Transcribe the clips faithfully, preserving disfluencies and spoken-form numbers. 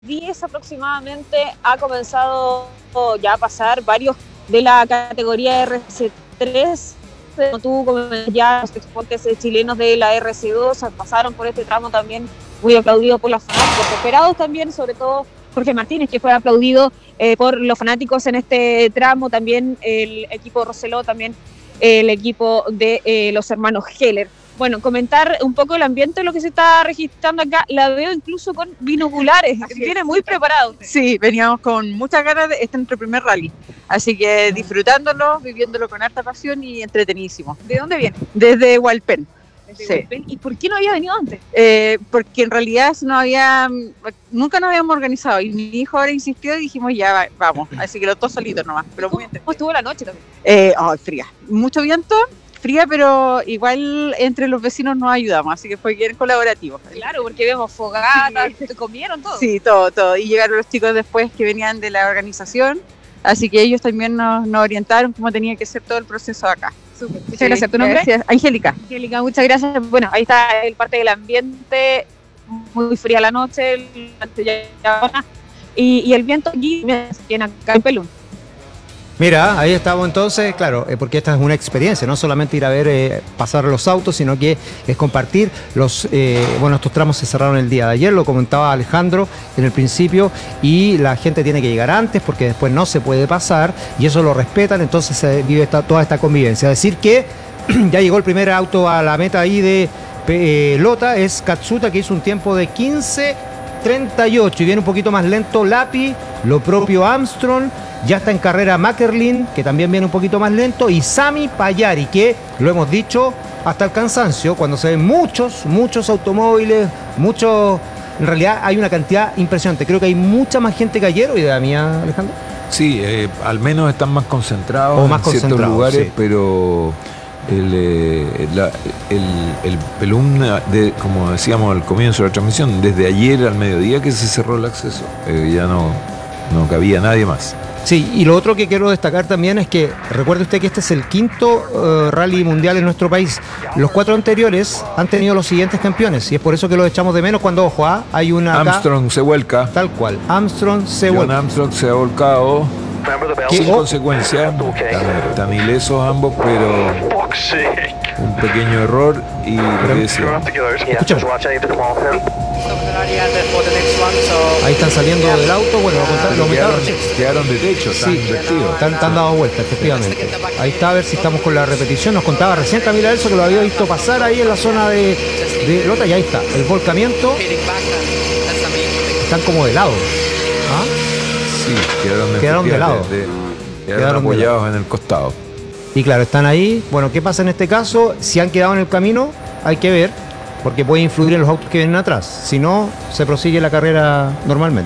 diez aproximadamente ha comenzado ya a pasar varios de la categoría R C tres. Como tú, como ya los exponentes chilenos de la R C dos pasaron por este tramo también muy aplaudido por los fanáticos, esperados también, sobre todo Jorge Martínez, que fue aplaudido eh, por los fanáticos en este tramo, también el equipo Roseló, también el equipo de eh, los hermanos Heller. Bueno, comentar un poco el ambiente, lo que se está registrando acá. La veo incluso con binoculares, viene muy preparado. Sí, veníamos con muchas ganas de este nuestro primer rally, así que disfrutándolo, viviéndolo con harta pasión y entretenidísimo. ¿De dónde viene? Desde Hualpén. Sí. ¿Y por qué no había venido antes? Eh, porque en realidad no había, nunca nos habíamos organizado y mi hijo ahora insistió y dijimos ya vamos, así que los dos solitos nomás. Pero muy ¿Cómo estuvo la noche también? Eh, oh, fría, mucho viento, fría, pero igual entre los vecinos nos ayudamos, así que fue bien colaborativo. Claro, porque vemos fogatas, sí. ¿Comieron todo? Sí, todo, todo. Y llegaron los chicos después que venían de la organización, así que ellos también nos, nos orientaron cómo tenía que ser todo el proceso acá. Súper. Muchas sí, gracias. ¿Tu nombre? Gracias. Angélica. Angélica, muchas gracias. Bueno, ahí está el parte del ambiente, muy fría la noche, y, y el viento aquí tiene acá en Pelún. Mira, ahí estamos entonces, claro, eh, porque esta es una experiencia, no solamente ir a ver eh, pasar los autos, sino que es compartir los, eh, bueno, estos tramos se cerraron el día de ayer, lo comentaba Alejandro en el principio, y la gente tiene que llegar antes porque después no se puede pasar, y eso lo respetan, entonces se vive esta, toda esta convivencia. Es decir que ya llegó el primer auto a la meta ahí de eh, Lota, es Katsuta, que hizo un tiempo de quince treinta y ocho, y viene un poquito más lento Lapi, lo propio Armstrong. Ya está en carrera Mackerlin, que también viene un poquito más lento, y Sami Payari, que lo hemos dicho hasta el cansancio, cuando se ven muchos, muchos automóviles, muchos, en realidad hay una cantidad impresionante. Creo que hay mucha más gente que ayer, idea mía, Alejandro. Sí, eh, al menos están más concentrados o más en ciertos lugares, sí. Pero el, eh, la, el, el pelún, de, como decíamos al comienzo de la transmisión, desde ayer al mediodía que se cerró el acceso, eh, ya no, no cabía nadie más. Sí, y lo otro que quiero destacar también es que recuerde usted que este es el quinto uh, rally mundial en nuestro país. Los cuatro anteriores han tenido los siguientes campeones y es por eso que los echamos de menos cuando, ojo, ¿ah? Hay una Armstrong acá, se vuelca. Tal cual, Armstrong se John vuelca. Armstrong se ha volcado sin oh. consecuencia, tan, tan ilesos ambos, pero un pequeño error y escuchemos. Ahí están saliendo del auto, bueno, ah, los quedaron, quedaron de techo, sí, están, están dando vueltas, efectivamente. Ahí está, a ver si estamos con la repetición. Nos contaba recién Camila Elso que lo había visto pasar ahí en la zona de, de Lota, y ahí está, el volcamiento. Están como de lado. ¿Ah? Sí, quedaron, quedaron de lado. De, de, quedaron, quedaron apoyados en el costado. Y claro, están ahí. Bueno, ¿qué pasa en este caso? Si han quedado en el camino, hay que ver, porque puede influir en los autos que vienen atrás. Si no, se prosigue la carrera normalmente.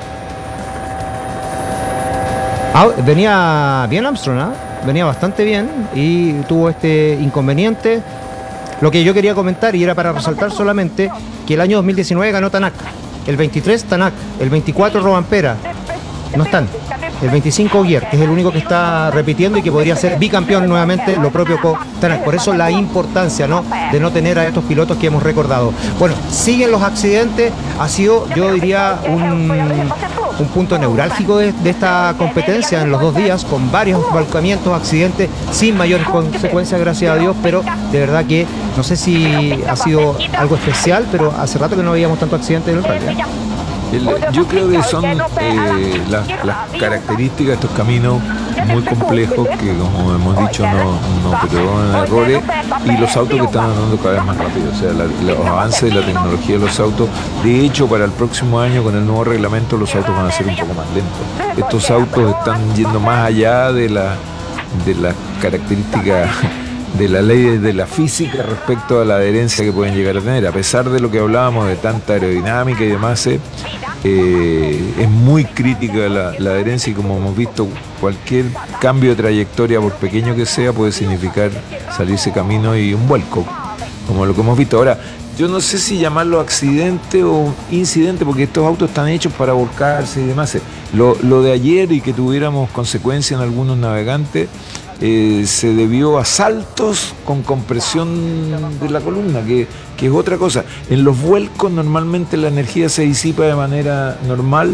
Ah, venía bien Armstrong, ¿eh? Venía bastante bien y tuvo este inconveniente. Lo que yo quería comentar, y era para resaltar solamente, que el año dos mil diecinueve ganó Tanak, el veintitrés Tanak, el veinticuatro Robampera. No están. El veinticinco Ogier, que es el único que está repitiendo y que podría ser bicampeón nuevamente, lo propio con Tanak. Por eso la importancia, ¿no?, de no tener a estos pilotos que hemos recordado. Bueno, siguen los accidentes. Ha sido, yo diría, un, un punto neurálgico de, de esta competencia en los dos días, con varios volcamientos, accidentes, sin mayores consecuencias, gracias a Dios, pero de verdad que no sé si ha sido algo especial, pero hace rato que no veíamos tantos accidentes en el rally, ¿eh? El, yo creo que son eh, las, las características de estos caminos muy complejos que, como hemos dicho, no, no perdonan errores, y los autos que están andando cada vez más rápido. O sea, la, los avances de la tecnología de los autos. De hecho, para el próximo año, con el nuevo reglamento, los autos van a ser un poco más lentos. Estos autos están yendo más allá de la de las características de la ley de la física respecto a la adherencia que pueden llegar a tener. A pesar de lo que hablábamos de tanta aerodinámica y demás, eh, eh, es muy crítica la, la adherencia, y como hemos visto, cualquier cambio de trayectoria, por pequeño que sea, puede significar salirse camino y un vuelco, como lo que hemos visto. Ahora, yo no sé si llamarlo accidente o incidente, porque estos autos están hechos para volcarse y demás. Lo, lo de ayer, y que tuviéramos consecuencias en algunos navegantes, eh, se debió a saltos con compresión de la columna, que, que es otra cosa. En los vuelcos normalmente la energía se disipa de manera normal